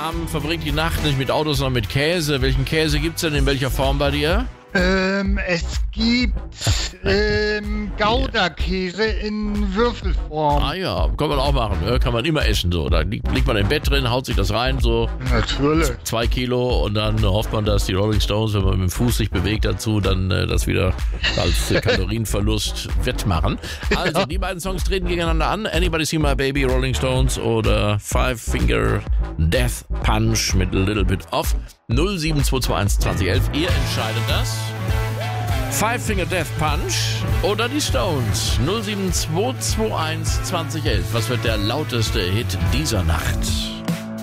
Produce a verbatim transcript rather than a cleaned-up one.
Darm verbringt die Nacht nicht mit Autos, sondern mit Käse. Welchen Käse gibt's denn in welcher Form bei dir? Ähm, es gibt ähm, Gouda-Käse in Würfelform. Ah ja, kann man auch machen. Ne? Kann man immer essen so. Da liegt, liegt man im Bett drin, haut sich das rein, so Natürlich. zwei Kilo und dann hofft man, dass die Rolling Stones, wenn man mit dem Fuß sich bewegt dazu, dann äh, das wieder als äh, Kalorienverlust wettmachen. Also, ja. Die beiden Songs treten gegeneinander an. Anybody See My Baby, Rolling Stones oder Five Finger Death Punch mit A Little Bit Off. null sieben zwei zwei eins zwanzig elf. Ihr entscheidet das. Five Finger Death Punch oder die Stones. null sieben zwei zwei eins zwanzig elf. Was wird der lauteste Hit dieser Nacht?